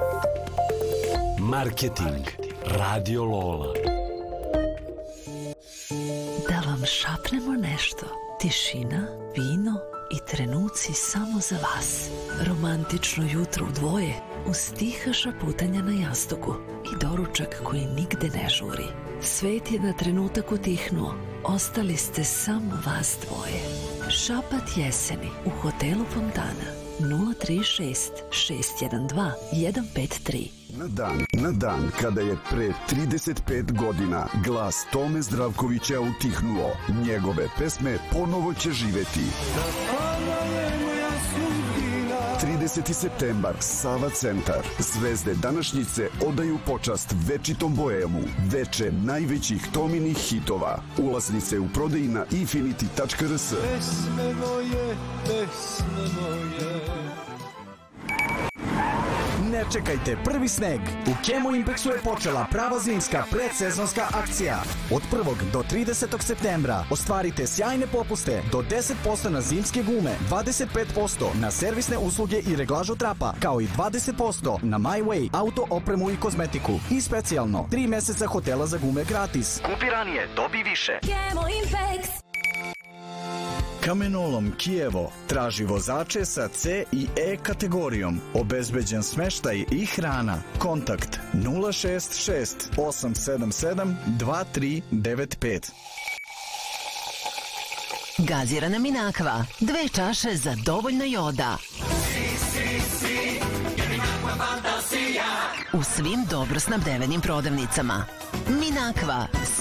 Marketing Radio Lola. Da vam šapnemo nešto. Tišina, vino i trenuci samo za vas. Romantično jutro u dvoje uz tiha šaputanja na jastuku i doručak koji nigde ne žuri. Svet je na trenutak utihnuo. Ostali ste samo vas dvoje. Šapat jeseni u hotelu Fontana. 036 612 153. Na dan kada je pre 35 godina glas Tome Zdravkovića utihnuo, njegove pesme ponovo će živeti. 30. septembar, Sava centar. Zvezde današnjice odaju počast večitom boemu, veče najvećih Tominih hitova. Ulaznice u prodaji na infinity.rs. Pesme moje. Ne čekajte prvi sneg. U Chemo Impexu je počela prava zimska predsezonska akcija. Od 1. do 30. septembra ostvarite sjajne popuste do 10% na zimske gume, 25% na servisne usluge i reglažu trapa, kao i 20% na My Way, auto, opremu i kozmetiku. I specijalno, 3 meseca hotela za gume gratis. Kupi ranije, dobi više. Chemo Impex. Kamenolom Kijevo traži vozače sa C i E kategorijom. Obezbeđen smeštaj i hrana. Kontakt 066 877 2395. Gazirana Minakva. 2 čaše za dovoljno joda. U svim dobro snabdevenim prodavnicama. Minakva.